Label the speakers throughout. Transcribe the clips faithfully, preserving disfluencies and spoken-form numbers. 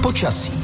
Speaker 1: Počasí.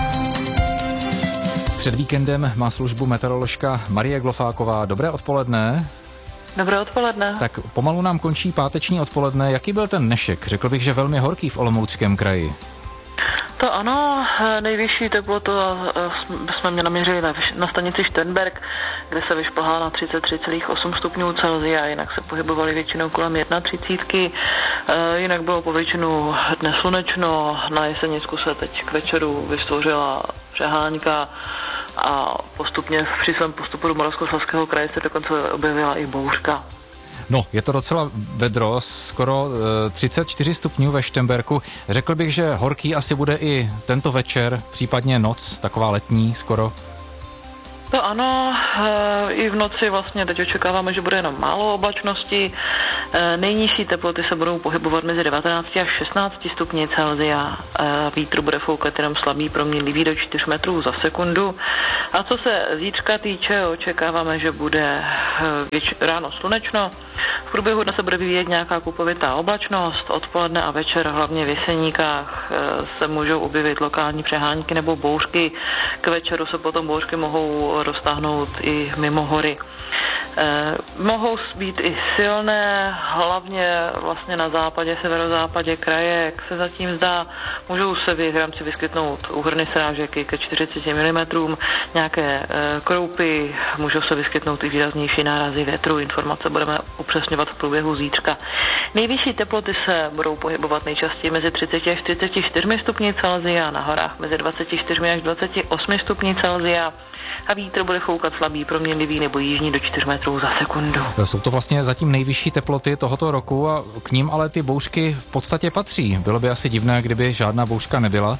Speaker 2: Před víkendem má službu meteoroložka Marie Glofáková. Dobré odpoledne.
Speaker 3: Dobré odpoledne.
Speaker 2: Tak pomalu nám končí páteční odpoledne. Jaký byl ten dnešek? Řekl bych, že velmi horký v Olomouckém kraji.
Speaker 3: To ano, nejvyšší teplotu jsme mě naměřili na, na stanici Šternberk, kde se vyšplhala na třicet tři celá osm stupňů Celsia, jinak se pohybovali většinou kolem třicet jedna. Jinak bylo po většinu dne slunečno, na Jesenicku se teď k večeru vystvořila přehánka a postupně při svém postupu do Moravskoslezského kraje se dokonce objevila i bouřka.
Speaker 2: No, je to docela vedro, skoro uh, třicet čtyři stupňů ve Šternberku. Řekl bych, že horký asi bude i tento večer, případně noc, taková letní skoro.
Speaker 3: To ano, i v noci vlastně teď očekáváme, že bude jenom málo oblačnosti. Nejnižší teploty se budou pohybovat mezi devatenáct až šestnáct stupni Celsia. Vítr bude foukat jenom slabý proměnlivý do čtyř metrů za sekundu. A co se zítřka týče, očekáváme, že bude věč- ráno slunečno. V průběhu dne se bude vyvíjet nějaká kupovitá oblačnost. Odpoledne a večer, hlavně v Jeseníkách, se můžou objevit lokální přehánky nebo bouřky. K večeru se potom bouřky mohou roztáhnout i mimo hory. Eh, mohou být i silné, hlavně vlastně na západě, severozápadě kraje, jak se zatím zdá. Můžou se v rámci vyskytnout úhrny srážek ke čtyřicet milimetrů, nějaké eh, kroupy, můžou se vyskytnout i výraznější nárazy větru. Informace budeme upřesňovat v průběhu zítřka. Nejvyšší teploty se budou pohybovat nejčastěji mezi třicet až třicet čtyři stupni Celsia, na horách mezi dvacet čtyři až dvacet osm stupni Celsia a vítr bude foukat slabý, proměnlivý nebo jižní do čtyř metrů za sekundu.
Speaker 2: Jsou to vlastně zatím nejvyšší teploty tohoto roku a k ním ale ty bouřky v podstatě patří. Bylo by asi divné, kdyby žádná bouřka nebyla.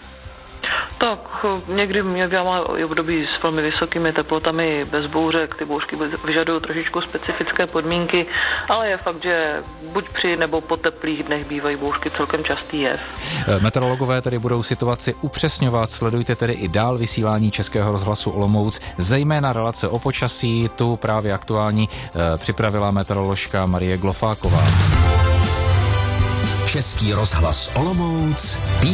Speaker 3: Tak někdy mě má období s velmi vysokými teplotami bez bouřek, ty bouřky vyžadují trošičku specifické podmínky, ale je fakt, že buď při nebo po teplých dnech bývají bouřky celkem častý jev.
Speaker 2: Meteorologové tedy budou situaci upřesňovat, sledujte tedy i dál vysílání Českého rozhlasu Olomouc, zejména relace o počasí, tu právě aktuální eh, připravila meteoroložka Marie Glofáková.
Speaker 1: Český rozhlas Olomouc.